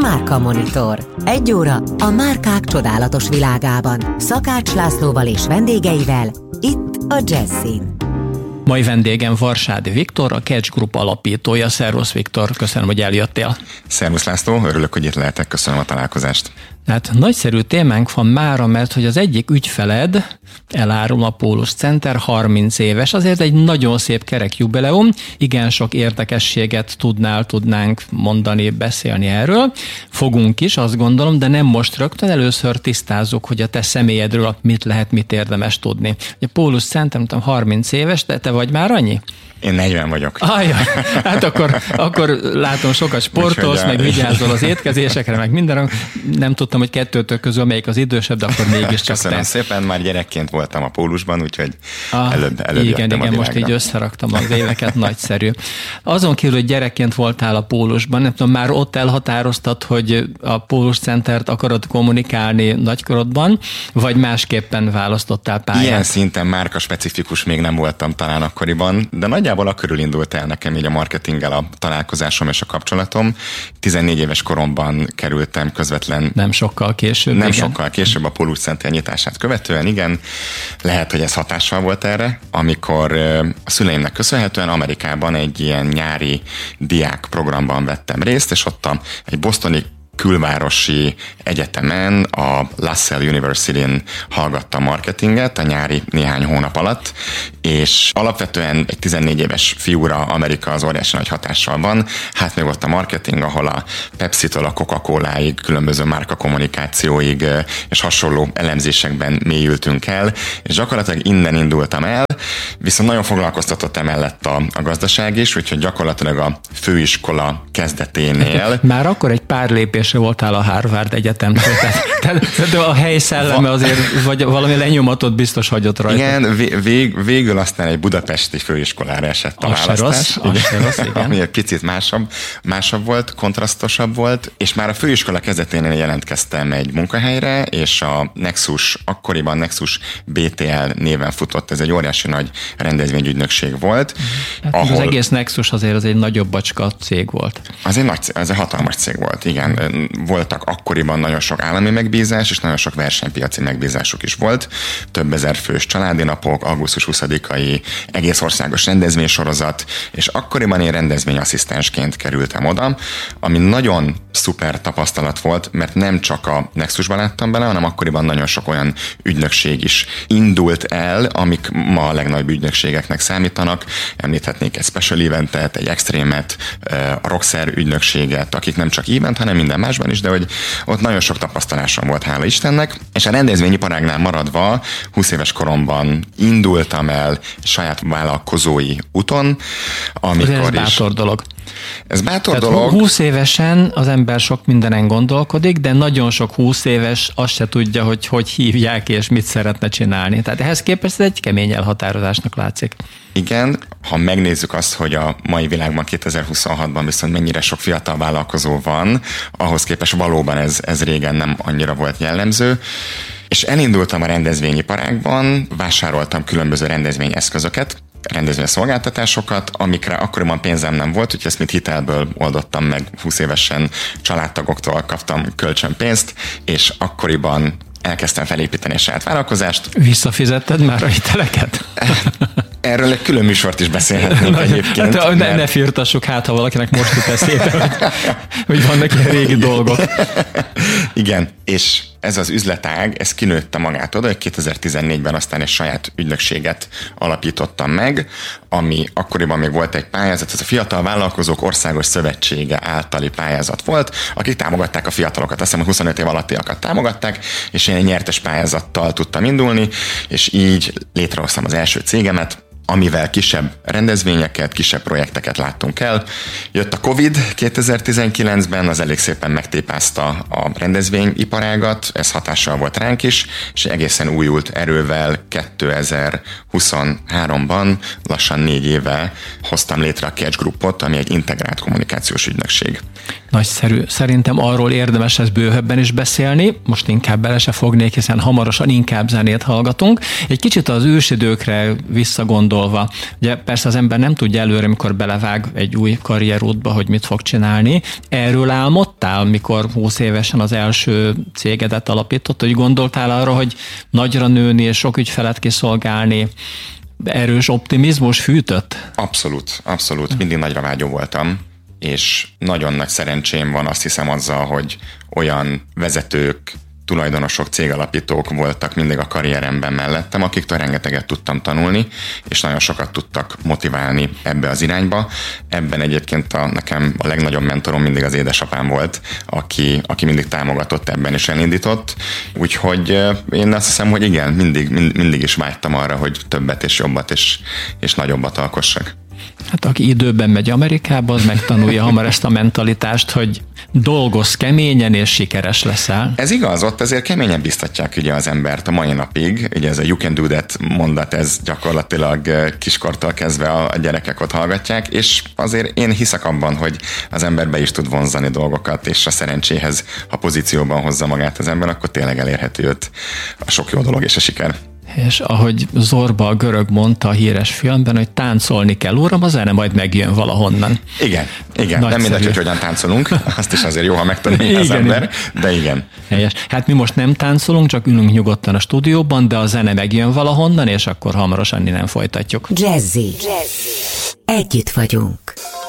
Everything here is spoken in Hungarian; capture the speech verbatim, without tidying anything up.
Márka Monitor. Egy óra a márkák csodálatos világában. Szakács Lászlóval és vendégeivel itt a Jazzin. Mai vendégem Varsádi Viktor, a Catch Group alapítója. Szervusz Viktor, köszönöm, hogy eljöttél. Szervusz László, örülök, hogy itt lehetek, köszönöm a találkozást. Hát nagyszerű témánk van mára, mert hogy az egyik ügyfeled, elárul a Pólus Center, harminc éves, azért egy nagyon szép kerek jubileum, igen sok érdekességet tudnál, tudnánk mondani, beszélni erről. Fogunk is, azt gondolom, de nem most rögtön, először tisztázzuk, hogy a te személyedről mit lehet, mit érdemes tudni. A Pólus Center, nem tudom, harminc éves, de te vagy már annyi? Én negyven vagyok. Ajaj, hát akkor, akkor látom, sokat sportolsz, meg vigyázol az étkezésekre, meg mindenre. Nem tudtam, hogy kettőtök közül melyik az idősebb, de akkor mégiscsak Köszönöm te. szépen, már gyerekként voltam a Pólusban, úgyhogy ah, előbb, előbb igen, jöttem igen, a most így összeraktam az éveket, nagyszerű. Azon kívül, hogy gyerekként voltál a Pólusban, nem tudom, már ott elhatároztad, hogy a Pólus Centert akarod kommunikálni nagykorodban, vagy másképpen választottál pályát? Ilyen szinten márka specifikus még nem voltam talán akkoriban, de nagyjából akkörül indult el nekem így a marketinggel a találkozásom és a kapcsolatom. tizennégy éves koromban kerültem közvetlen... Nem sokkal később. Nem igen. sokkal később a Pólus Center nyitását követően, igen. Lehet, hogy ez hatással volt erre, amikor a szüleimnek köszönhetően Amerikában egy ilyen nyári diák programban vettem részt, és ott a, egy bostoni külvárosi egyetemen, a LaSalle University-n hallgattam marketinget a nyári néhány hónap alatt, és alapvetően egy tizennégy éves fiúra Amerika az óriási nagy hatással van. Hát még ott a marketing, ahol a Pepsi-től a Coca-Coláig, különböző márka kommunikációig és hasonló elemzésekben mélyültünk el, és gyakorlatilag innen indultam el, viszont nagyon foglalkoztatott emellett a, a gazdaság is, úgyhogy gyakorlatilag a főiskola kezdeténél. Már akkor egy pár lépésre voltál a Harvard Egyetemtől, tehát a hely szelleme azért, vagy valami lenyomatot biztos hagyott rajta. Igen, vég, végül aztán egy budapesti főiskolára esett a az választás. Se rossz, igen, rossz, igen. Ami egy picit másabb, másabb volt, kontrasztosabb volt, és már a főiskola kezdeténél jelentkeztem egy munkahelyre, és a Nexus, akkoriban Nexus bé té el néven futott, ez egy óriási nagy rendezvényügynökség volt. Hát ahol... Az egész Nexus azért az egy nagyobb bacska cég volt. Az egy, nagy, az egy hatalmas cég volt, igen. Voltak akkoriban nagyon sok állami megbízás, és nagyon sok versenypiaci megbízásuk is volt. Több ezer fős családi napok, augusztus huszadikai egész országos rendezvénysorozat, és akkoriban én rendezvényasszisztensként kerültem oda, ami nagyon szuper tapasztalat volt, mert nem csak a Nexusban láttam bele, hanem akkoriban nagyon sok olyan ügynökség is indult el, amik ma a legnagyobb ügynökségeknek számítanak. Említhetnék egy special eventet, egy extrémet, a Rockstar ügynökséget, akik nem csak event, hanem minden másban is, de hogy ott nagyon sok tapasztalásom volt, hála Istennek, és a rendezvényiparágnál maradva húsz éves koromban indultam el saját vállalkozói úton, amikor ez is... bátor dolog. Ez bátor Tehát dolog. húsz évesen az ember sok mindenen gondolkodik, de nagyon sok húsz éves azt se tudja, hogy hogy hívják és mit szeretne csinálni. Tehát ehhez képest ez egy kemény elhatározásnak látszik. Igen, ha megnézzük azt, hogy a mai világban kétezer-huszonhatban viszont mennyire sok fiatal vállalkozó van, ahhoz képest valóban ez, ez régen nem annyira volt jellemző. És elindultam a rendezvényiparágban, vásároltam különböző rendezvényeszközöket, rendezvényszolgáltatásokat, amikre akkoriban pénzem nem volt, úgyhogy ezt mit hitelből oldottam meg, húsz évesen családtagoktól kaptam kölcsönpénzt, és akkoriban elkezdtem felépíteni a saját vállalkozást. Visszafizetted már a hiteleket? Erről egy külön műsort is beszélhetnénk egyébként. Hát, ne, ne firtassuk, hát ha valakinek most jut eszébe, hogy, hogy vannak ilyen régi dolgok. Igen, és ez az üzletág, ez kinőtte magát oda, hogy kétezer-tizennégyben aztán egy saját ügynökséget alapítottam meg, ami akkoriban még volt egy pályázat, ez a Fiatal Vállalkozók Országos Szövetsége általi pályázat volt, akik támogatták a fiatalokat, azt hiszem, huszonöt év alattiakat támogatták, és én egy nyertes pályázattal tudtam indulni, és így létrehoztam az első cégemet, amivel kisebb rendezvényeket, kisebb projekteket láttunk el. Jött a Covid kétezer-tizenkilencben, az elég szépen megtépázta a rendezvényiparágat, ez hatással volt ránk is, és egészen újult erővel kétezer-huszonháromban, lassan négy éve hoztam létre a Catch Groupot, ami egy integrált kommunikációs ügynökség. Nagyszerű. Szerintem arról érdemes lesz bővebben is beszélni. Most inkább bele se fognék, hiszen hamarosan inkább zenét hallgatunk. Egy kicsit az ősidőkre visszagondolva, ugye persze az ember nem tudja előre, amikor belevág egy új karrierútba, hogy mit fog csinálni. Erről álmodtál, mikor húsz évesen az első cégedet alapított, hogy gondoltál arra, hogy nagyra nőni és sok ügyfelet kiszolgálni, erős optimizmus fűtött? Abszolút, abszolút. Mindig nagyra vágyó voltam, és nagyon nagy szerencsém van, azt hiszem, azzal, hogy olyan vezetők, tulajdonosok, cégalapítók voltak mindig a karrieremben mellettem, akiktől rengeteget tudtam tanulni, és nagyon sokat tudtak motiválni ebbe az irányba. Ebben egyébként a, nekem a legnagyobb mentorom mindig az édesapám volt, aki, aki mindig támogatott ebben és elindított. Úgyhogy én azt hiszem, hogy igen, mindig, mind, mindig is vágytam arra, hogy többet és jobbat és, és nagyobbat alkossak. Hát aki időben megy Amerikába, az megtanulja hamar ezt a mentalitást, hogy dolgozz keményen és sikeres leszel. Ez igaz, ott azért keményen biztatják ugye az embert a mai napig. Ugye ez a you can do that mondat, ez gyakorlatilag kiskortól kezdve a gyerekek ott hallgatják, és azért én hiszek abban, hogy az ember be is tud vonzani dolgokat, és a szerencséhez, ha pozícióban hozza magát az ember, akkor tényleg elérhető őt a sok jó dolog és a siker. És ahogy Zorba a görög mondta a híres filmben, hogy táncolni kell, uram, a zene majd megjön valahonnan. Igen, igen. Nagyszerű. Nem mindegy, hogy hogyan táncolunk, azt is azért jó, ha megtanulja az igen, ember, igen. De igen. Helyes. Hát mi most nem táncolunk, csak ülünk nyugodtan a stúdióban, de a zene megjön valahonnan, és akkor hamarosan innen folytatjuk. Jazzy. Jazzy. Együtt vagyunk.